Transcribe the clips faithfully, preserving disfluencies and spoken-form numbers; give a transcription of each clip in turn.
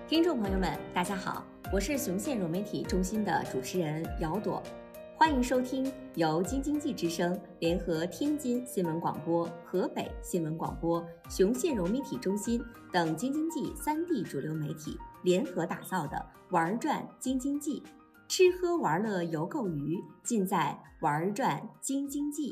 听众朋友们，大家好，我是雄县融媒体中心的主持人姚朵，欢迎收听由京津冀之声联合天津新闻广播、河北新闻广播、雄县融媒体中心等京津冀三地主流媒体联合打造的玩转京津冀，吃喝玩乐游购娱，尽在玩转京津冀。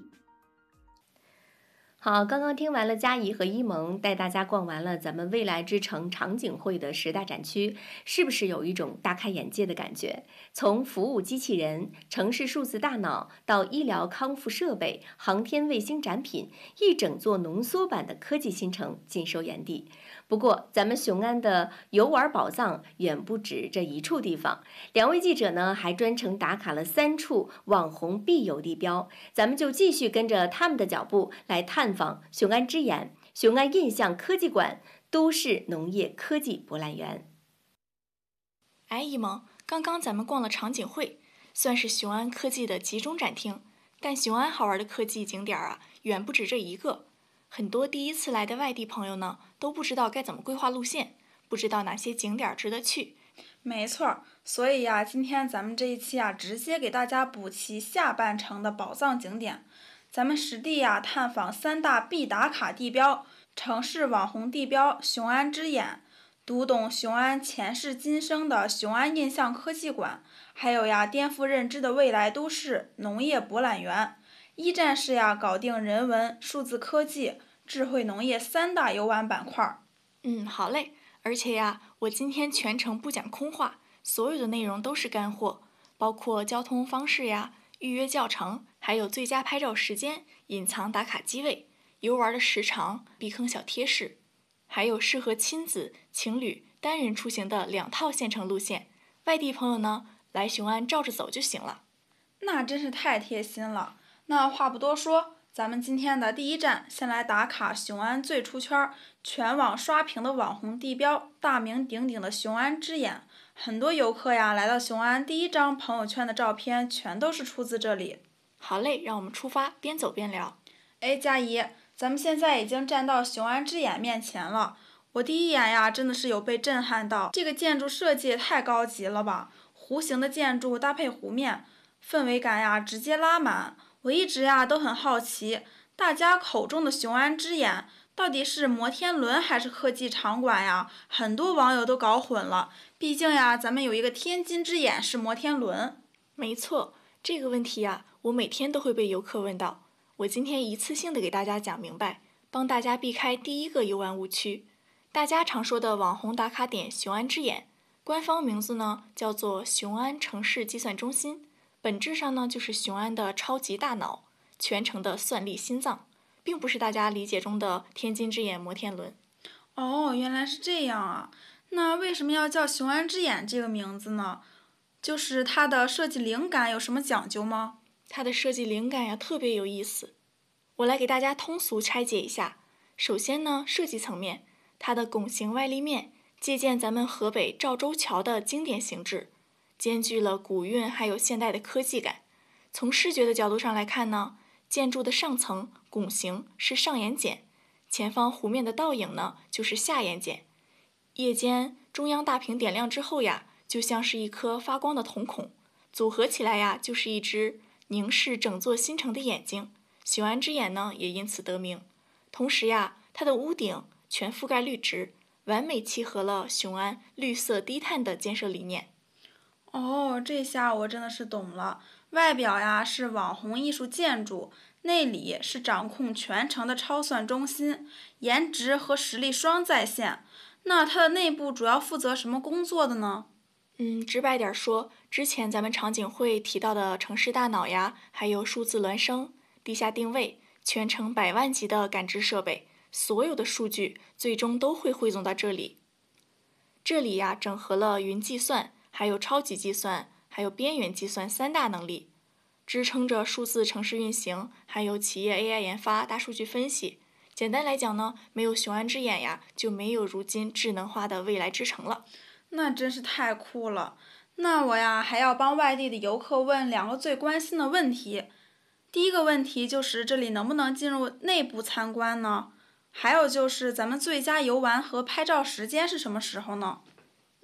好，刚刚听完了佳怡和一萌带大家逛完了咱们未来之城场景会的十大展区，是不是有一种大开眼界的感觉？从服务机器人、城市数字大脑到医疗康复设备、航天卫星展品，一整座浓缩版的科技新城尽收眼底。不过，咱们雄安的游玩宝藏远不止这一处地方。两位记者呢，还专程打卡了三处网红必游地标，咱们就继续跟着他们的脚步来探访雄安之眼、雄安印象科技馆、都市农业科技博览园。 哎，一萌，刚刚咱们逛了场景会，算是雄安科技的集中展厅，但雄安好玩的科技景点啊，远不止这一个。很多第一次来的外地朋友呢，都不知道该怎么规划路线，不知道哪些景点值得去。 没错，所以呀，今天咱们这一期啊，直接给大家补齐下半程的宝藏景点。咱们实地呀探访三大必打卡地标，城市网红地标雄安之眼，读懂雄安前世今生的雄安印象科技馆，还有呀颠覆认知的未来都市农业博览园。一站式呀搞定人文、数字科技、智慧农业三大游玩板块。 嗯，好嘞。而且呀，我今天全程不讲空话，所有的内容都是干货，包括交通方式呀、预约教程，还有最佳拍照时间、隐藏打卡机位、游玩的时长、避坑小贴士，还有适合亲子、情侣、单人出行的两套现成路线。外地朋友呢，来雄安照着走就行了。 那真是太贴心了。那话不多说，咱们今天的第一站，先来打卡雄安最出圈、全网刷屏的网红地标，大名鼎鼎的雄安之眼。很多游客呀来到雄安，第一张朋友圈的照片全都是出自这里。 好嘞，让我们出发，边走边聊。 哎，佳怡，咱们现在已经站到雄安之眼面前了。我第一眼呀，真的是有被震撼到，这个建筑设计也太高级了吧！弧形的建筑搭配湖面，氛围感呀直接拉满。我一直呀都很好奇，大家口中的雄安之眼到底是摩天轮还是科技场馆呀？很多网友都搞混了，毕竟呀咱们有一个天津之眼是摩天轮。 没错，这个问题呀，我每天都会被游客问到。我今天一次性的给大家讲明白，帮大家避开第一个游玩误区。大家常说的网红打卡点雄安之眼，官方名字呢叫做雄安城市计算中心。本质上呢，就是雄安的超级大脑，全程的算力心脏，并不是大家理解中的天津之眼摩天轮。 哦，原来是这样啊！那为什么要叫雄安之眼这个名字呢？就是它的设计灵感有什么讲究吗？ 它的设计灵感呀特别有意思，我来给大家通俗拆解一下。首先呢，设计层面，它的拱形外立面借鉴咱们河北赵州桥的经典形制，兼具了古韵还有现代的科技感。从视觉的角度上来看呢，建筑的上层拱形是上眼睑，前方湖面的倒影呢就是下眼睑。夜间中央大屏点亮之后呀，就像是一颗发光的瞳孔，组合起来呀就是一只凝视整座新城的眼睛。雄安之眼呢也因此得名。同时呀，它的屋顶全覆盖绿植，完美契合了雄安绿色低碳的建设理念。 哦，这下我真的是懂了。外表呀是网红艺术建筑，内里是掌控全城的超算中心，颜值和实力双在线。那它的内部主要负责什么工作的呢？ 嗯，直白点说，之前咱们场景会提到的城市大脑呀，还有数字孪生、地下定位、全程百万级的感知设备，所有的数据最终都会汇总到这里。这里呀，整合了云计算、还有超级计算、还有边缘计算三大能力，支撑着数字城市运行，还有企业 A I 研发、大数据分析。简单来讲呢，没有雄安之眼呀，就没有如今智能化的未来之城了。 那真是太酷了。那我呀还要帮外地的游客问两个最关心的问题。第一个问题就是这里能不能进入内部参观呢？还有就是咱们最佳游玩和拍照时间是什么时候呢？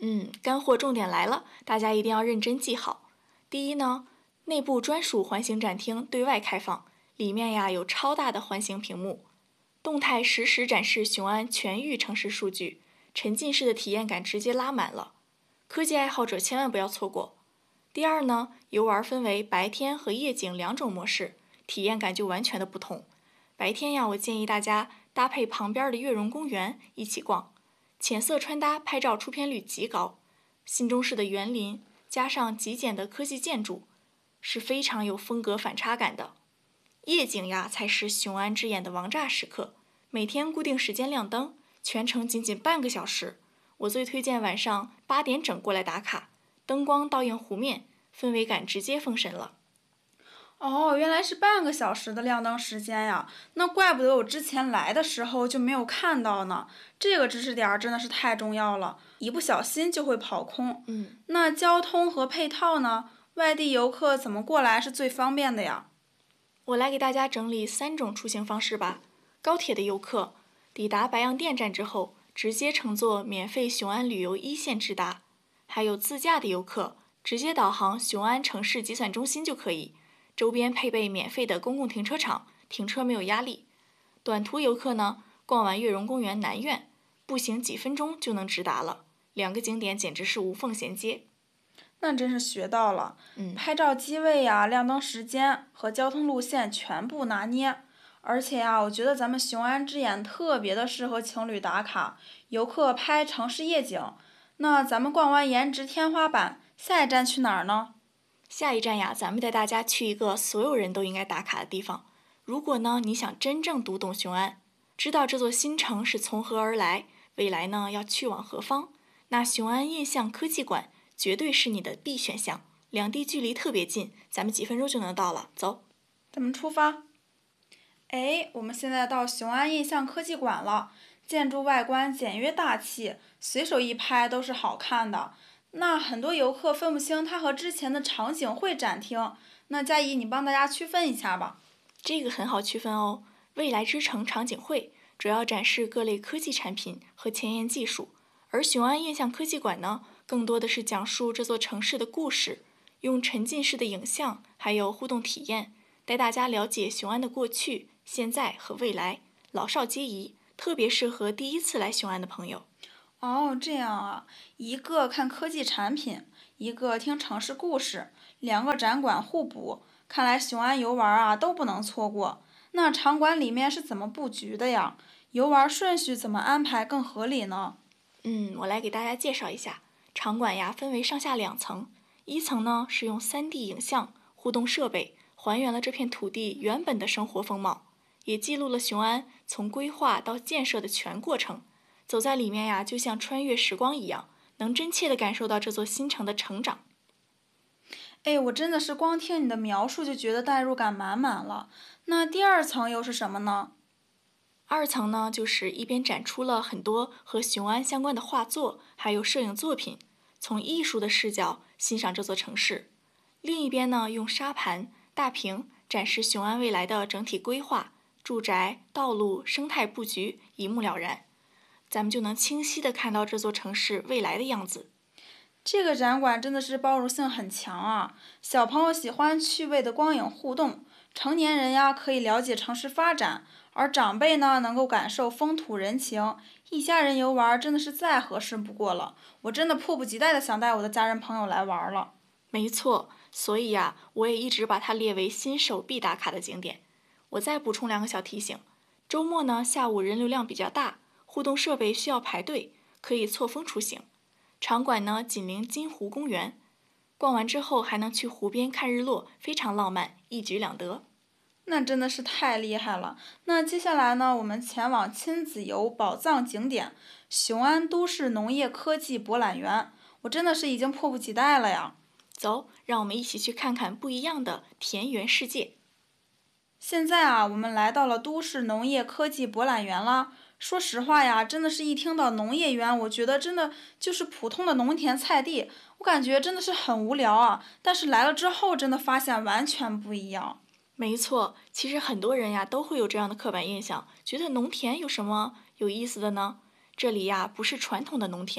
嗯，干货重点来了，大家一定要认真记好。第一呢，内部专属环形展厅对外开放，里面呀有超大的环形屏幕，动态实时展示雄安全域城市数据，沉浸式的体验感直接拉满了，科技爱好者千万不要错过。第二呢，游玩分为白天和夜景两种模式，体验感就完全的不同。白天呀，我建议大家搭配旁边的悦榕公园一起逛，浅色穿搭拍照出片率极高，新中式的园林加上极简的科技建筑，是非常有风格反差感的。夜景呀，才是雄安之眼的王炸时刻，每天固定时间亮灯，全程仅仅半个小时。我最推荐晚上八点整过来打卡，灯光倒映湖面，氛围感直接封神了。 哦，原来是半个小时的亮灯时间呀，那怪不得我之前来的时候就没有看到呢。这个知识点真的是太重要了，一不小心就会跑空。 嗯， 那交通和配套呢？外地游客怎么过来是最方便的呀？ 我来给大家整理三种出行方式吧。高铁的游客抵达白洋淀站之后，直接乘坐免费雄安旅游一线直达；还有自驾的游客，直接导航雄安城市集散中心就可以。周边配备免费的公共停车场，停车没有压力。短途游客呢，逛完悦榕公园南苑，步行几分钟就能直达了，两个景点简直是无缝衔接。 那真是学到了， 嗯， 拍照机位呀、亮灯时间和交通路线全部拿捏。而且呀，我觉得咱们雄安之眼特别的适合情侣打卡，游客拍城市夜景。那咱们逛完颜值天花板，下一站去哪儿呢？ 下一站呀，咱们带大家去一个所有人都应该打卡的地方。如果呢，你想真正读懂雄安，知道这座新城是从何而来，未来呢要去往何方，那雄安印象科技馆绝对是你的必选项。两地距离特别近，咱们几分钟就能到了。走， 咱们出发。哎，我们现在到雄安印象科技馆了，建筑外观简约大气，随手一拍都是好看的。那很多游客分不清它和之前的场景会展厅，那佳怡你帮大家区分一下吧。 这个很好区分哦。未来之城场景会主要展示各类科技产品和前沿技术，而雄安印象科技馆呢，更多的是讲述这座城市的故事，用沉浸式的影像还有互动体验，带大家了解雄安的过去、现在和未来，老少皆宜，特别适合第一次来雄安的朋友。 哦，这样啊，一个看科技产品，一个听城市故事，两个展馆互补，看来雄安游玩啊都不能错过。那场馆里面是怎么布局的呀？游玩顺序怎么安排更合理呢？ 嗯，我来给大家介绍一下，场馆呀分为上下两层，一层呢是用 三 D 影像、互动设备还原了这片土地原本的生活风貌，也记录了雄安从规划到建设的全过程。走在里面呀，就像穿越时光一样，能真切地感受到这座新城的成长。 哎，我真的是光听你的描述就觉得代入感满满了。那第二层又是什么呢？ 二层呢，就是一边展出了很多和雄安相关的画作，还有摄影作品，从艺术的视角欣赏这座城市；另一边呢，用沙盘、大屏展示雄安未来的整体规划、住宅、道路、生态布局，一目了然。咱们就能清晰地看到这座城市未来的样子。 这个展馆真的是包容性很强啊！小朋友喜欢趣味的光影互动，成年人呀可以了解城市发展，而长辈呢能够感受风土人情，一家人游玩真的是再合适不过了。我真的迫不及待的想带我的家人朋友来玩了。 没错，所以呀，我也一直把它列为新手必打卡的景点。我再补充两个小提醒：周末呢下午人流量比较大，互动设备需要排队，可以错峰出行。场馆呢紧邻金湖公园，逛完之后还能去湖边看日落，非常浪漫，一举两得。 那真的是太厉害了。那接下来呢，我们前往亲子游宝藏景点雄安都市农业科技博览园，我真的是已经迫不及待了呀。 走，让我们一起去看看不一样的田园世界。 现在啊，我们来到了都市农业科技博览园了。说实话呀，真的是一听到农业园，我觉得真的就是普通的农田菜地，我感觉真的是很无聊啊。但是来了之后，真的发现完全不一样。 没错，其实很多人呀都会有这样的刻板印象，觉得农田有什么有意思的呢？这里呀不是传统的农田，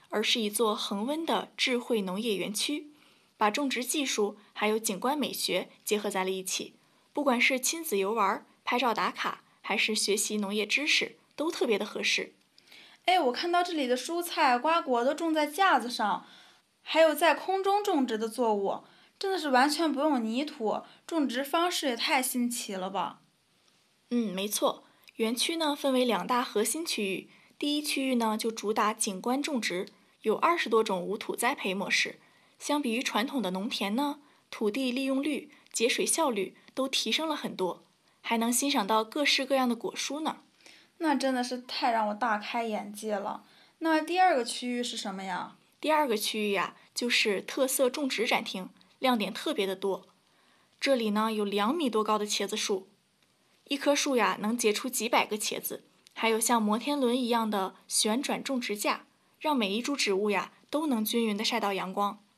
而是一座恒温的智慧农业园区，把种植技术还有景观美学结合在了一起。不管是亲子游玩、拍照打卡，还是学习农业知识，都特别的合适。 哎，我看到这里的蔬菜、瓜果都种在架子上，还有在空中种植的作物，真的是完全不用泥土，种植方式也太新奇了吧！ 嗯，没错。园区呢分为两大核心区域，第一区域呢就主打景观种植，有二十多种无土栽培模式。相比于传统的农田呢，土地利用率、节水效率都提升了很多，还能欣赏到各式各样的果蔬呢。 那真的是太让我大开眼界了。那第二个区域是什么呀？ 第二个区域呀、就是特色种植展厅，亮点特别的多。这里呢有两米多高的茄子树，一棵树呀能结出几百个茄子，还有像摩天轮一样的旋转种植架，让每一株植物呀都能均匀的晒到阳光。